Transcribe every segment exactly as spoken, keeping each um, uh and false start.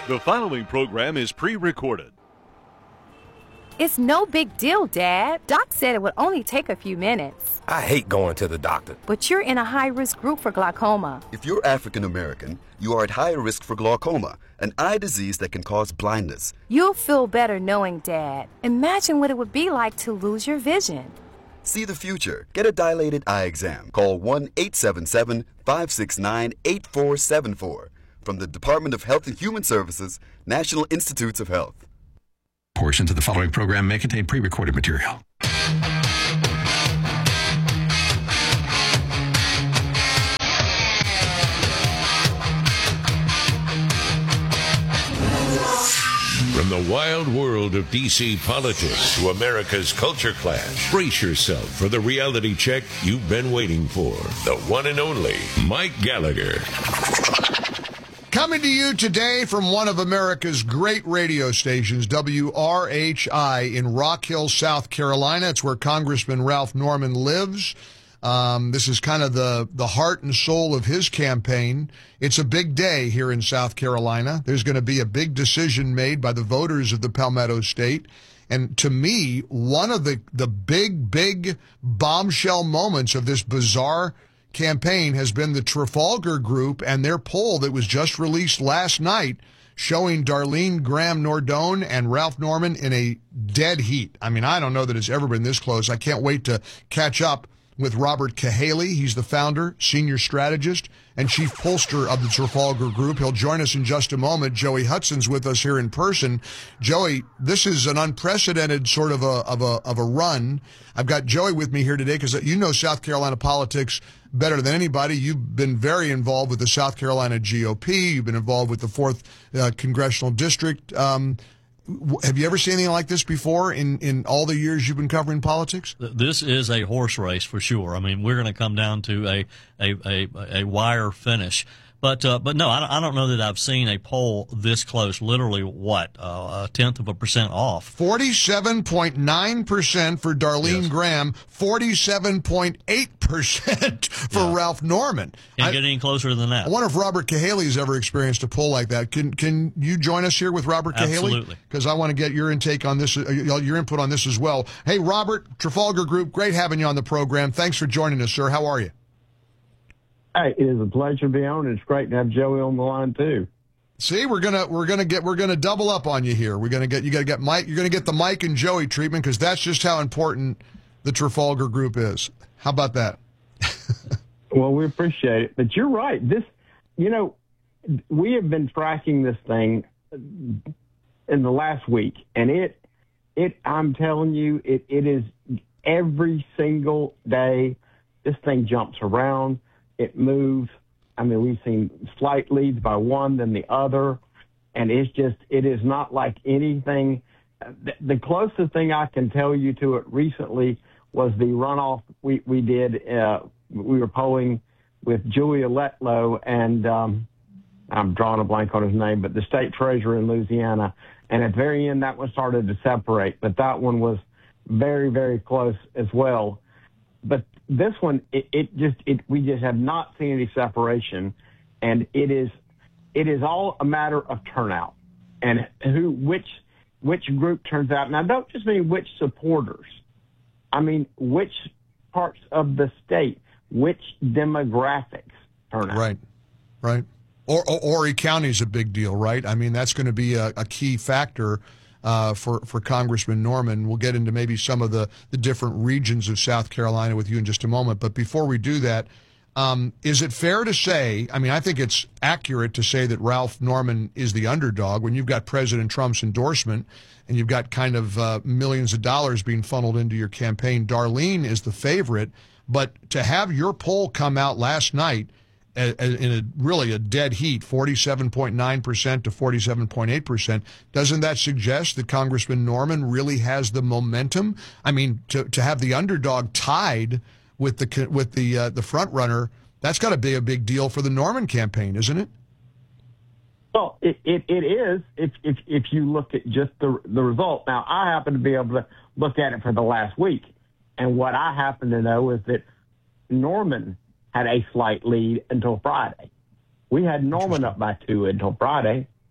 The following program is pre-recorded. It's no big deal, Dad. Doc said it would only take a few minutes. I hate going to the doctor. But you're in a high-risk group for glaucoma. If you're African American, you are at higher risk for glaucoma, an eye disease that can cause blindness. You'll feel better knowing, Dad. Imagine what it would be like to lose your vision. See the future. Get a dilated eye exam. Call one eight seven seven, five six nine, eight four seven four. From the Department of Health and Human Services, National Institutes of Health. Portions of the following program may contain pre-recorded material. From the wild world of D C politics to America's culture clash, brace yourself for the reality check you've been waiting for. The one and only Mike Gallagher. Coming to you today from one of America's great radio stations, W R H I in Rock Hill, South Carolina. It's where Congressman Ralph Norman lives. Um, this is kind of the, the heart and soul of his campaign. It's a big day here in South Carolina. There's going to be a big decision made by the voters of the Palmetto State. And to me, one of the, the big, big bombshell moments of this bizarre campaign has been the Trafalgar Group and their poll that was just released last night showing Darlene Graham Nordone and Ralph Norman in a dead heat. I mean, I don't know that it's ever been this close. I can't wait to catch up with Robert Cahaly. He's the founder, senior strategist, and chief pollster of the Trafalgar Group. He'll join us in just a moment. Joey Hudson's with us here in person. Joey, this is an unprecedented sort of a of a of a run. I've got Joey with me here today because you know South Carolina politics better than anybody. You've been very involved with the South Carolina G O P. You've been involved with the fourth uh, Congressional District. Um, Have you ever seen anything like this before in, in all the years you've been covering politics? This is a horse race for sure. I mean, we're going to come down to a a, a, a wire finish. But uh, but no, I don't, I don't know that I've seen a poll this close. Literally, what uh, a tenth of a percent off. Forty-seven point nine percent for Darlene yes. Graham. Forty-seven point eight percent for yeah. Ralph Norman. Can't I, get any closer than that. I wonder if Robert Cahaly's ever experienced a poll like that. Can can you join us here with Robert Cahaly? Absolutely. Because I want to get your intake on this, uh, your input on this as well. Hey, Robert, Trafalgar Group, great having you on the program. Thanks for joining us, sir. How are you? Hey, it is a pleasure to be on. It's great to have Joey on the line too. See, we're gonna we're gonna get we're gonna double up on you here. We're gonna get you got to get Mike. You're gonna get the Mike and Joey treatment because that's just how important the Trafalgar Group is. How about that? Well, we appreciate it, but you're right. This, you know, we have been tracking this thing in the last week, and it it I'm telling you, it it is every single day. This thing jumps around. It moves. I mean, we've seen slight leads by one, then the other, and it's just, it is not like anything. The, the closest thing I can tell you to it recently was the runoff we, we did. Uh, we were polling with Julia Letlow and um, I'm drawing a blank on his name, but the state treasurer in Louisiana. And at the very end, that one started to separate, but that one was very, very close as well. But this one, it, it just, it, we just have not seen any separation, and it is, it is all a matter of turnout and who, which, which group turns out. And I don't just mean which supporters. I mean, which parts of the state, which demographics turn out. Right, right. Or, or Horry County is a big deal, right? I mean, that's going to be a, a key factor Uh, for, for Congressman Norman. We'll get into maybe some of the, the different regions of South Carolina with you in just a moment. But before we do that, um, is it fair to say, I mean, I think it's accurate to say that Ralph Norman is the underdog when you've got President Trump's endorsement and you've got kind of uh, millions of dollars being funneled into your campaign. Darlene is the favorite. But to have your poll come out last night in a really a dead heat, forty-seven point nine percent to forty-seven point eight percent, doesn't that suggest that Congressman Norman really has the momentum? I mean, to to have the underdog tied with the with the uh, the front runner, that's got to be a big deal for the Norman campaign, isn't it? Well, it, it, it is if, if if you look at just the the result. Now, I happen to be able to look at it for the last week, and what I happen to know is that Norman had a slight lead until Friday. We had Norman up by two until Friday.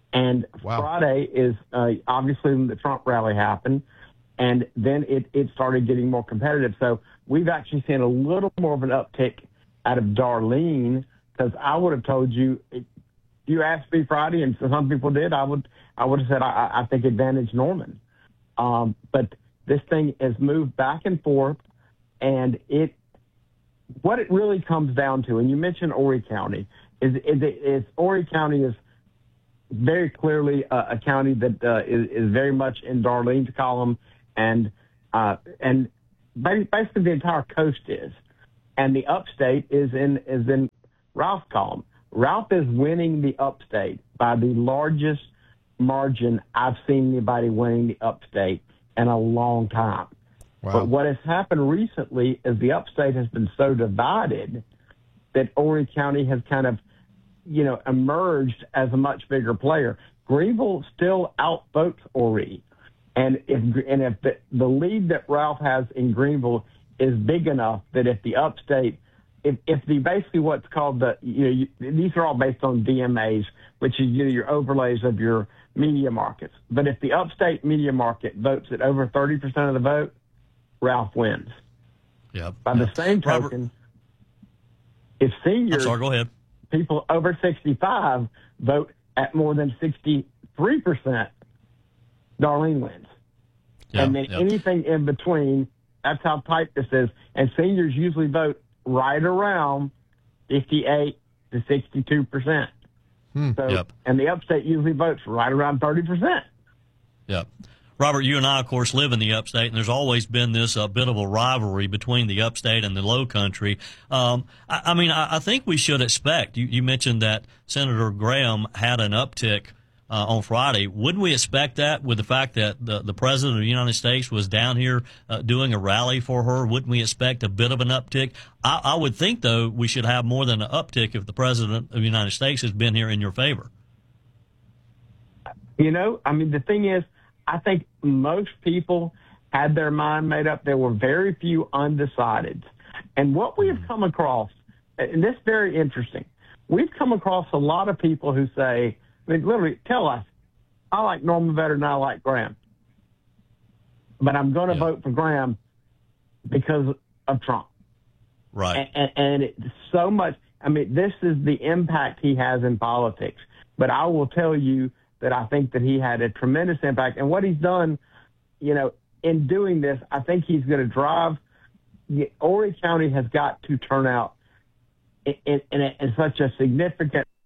And Wow. Friday is uh, obviously when the Trump rally happened, and then it, it started getting more competitive. So we've actually seen a little more of an uptick out of Darlene, because I would have told you, if you asked me Friday, and some people did, I would I would have said I, I think advantage Norman. Um, but this thing has moved back and forth, and it what it really comes down to, and you mentioned Horry County, is, is, is Horry County is very clearly a, a county that uh, is, is very much in Darlene's column, and uh, and basically the entire coast is, and the upstate is in is in Ralph's column. Ralph is winning the upstate by the largest margin I've seen anybody winning the upstate in a long time. Wow. But what has happened recently is the upstate has been so divided that Horry County has kind of, you know, emerged as a much bigger player. Greenville still outvotes Horry. And if and if the, the lead that Ralph has in Greenville is big enough that if the upstate, if, if the basically what's called the, you know, you, these are all based on D M As, which is, you know, your overlays of your media markets. But if the upstate media market votes at over thirty percent of the vote, Ralph wins. Yeah. By yep. the same token, Robert, if seniors, I'm sorry, go ahead. people over sixty-five vote at more than sixty-three percent, Darlene wins. Yeah, and then yeah. anything in between, that's how tight this is. And seniors usually vote right around fifty-eight to sixty-two percent. Hmm. So, Yep. and the upstate usually votes right around thirty percent. Yeah. Robert, you and I, of course, live in the upstate, and there's always been this uh, bit of a rivalry between the upstate and the low country. Um, I, I mean, I, I think we should expect, you, you mentioned that Senator Graham had an uptick uh, on Friday. Wouldn't we expect that with the fact that the, the President of the United States was down here uh, doing a rally for her? Wouldn't we expect a bit of an uptick? I, I would think, though, we should have more than an uptick if the President of the United States has been here in your favor. You know, I mean, the thing is, I think most people had their mind made up. There were very few undecideds. And what we have come across, and this is very interesting, we've come across a lot of people who say, I mean, literally tell us, I like Norman better than I like Graham. But I'm going to Yeah. vote for Graham because of Trump. Right. And, and it's so much, I mean, this is the impact he has in politics. But I will tell you that I think that he had a tremendous impact. And what he's done, you know, in doing this, I think he's going to drive, Horry County has got to turn out in, in, in, a, in such a significant